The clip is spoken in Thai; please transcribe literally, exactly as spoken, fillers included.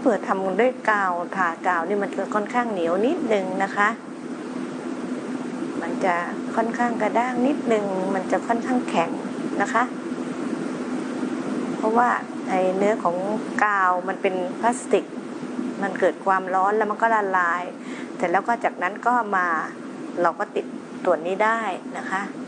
ผื่อทำด้วยกาวทากาวนี่มันจะค่อนข้างเหนียวนิดนึงนะคะมันจะค่อนข้างกระด้างนิดนึงมันจะค่อนข้างแข็งนะคะเพราะว่าไอ้เนื้อของกาวมันเป็นพลาสติกมันเกิดความร้อนแล้วมันก็ละลายแต่แล้วก็จากนั้นก็มาเราก็ติดตัวนี้ได้นะคะ